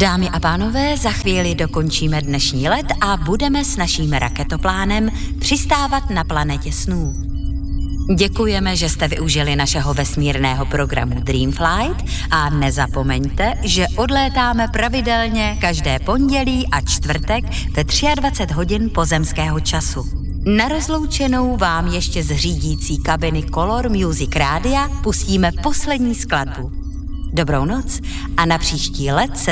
Dámy a pánové, za chvíli dokončíme dnešní let a budeme s naším raketoplánem přistávat na planetě snů. Děkujeme, že jste využili našeho vesmírného programu Dreamflight a nezapomeňte, že odlétáme pravidelně každé pondělí a čtvrtek ve 23 hodin pozemského času. Na rozloučenou vám ještě z řídící kabiny Color Music Rádia pustíme poslední skladbu. Dobrou noc a na příští let se